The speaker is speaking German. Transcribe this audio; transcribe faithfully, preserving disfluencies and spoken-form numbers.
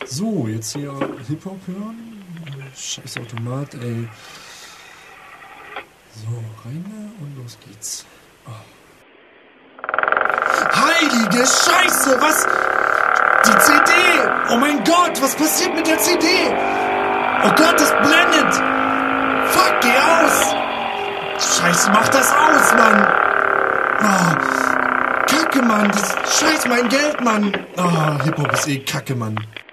So, jetzt hier Hip-Hop hören. Scheiß Automat, ey. So, rein da und los geht's. Oh. Heilige Scheiße, was? Die C D! Oh mein Gott, was passiert mit der C D? Oh Gott, das blendet! Fuck, geh aus! Scheiße, mach das aus, Mann! Oh, Kacke, Mann! Das ist scheiß mein Geld, Mann! Oh, Hip-Hop ist eh Kacke, Mann.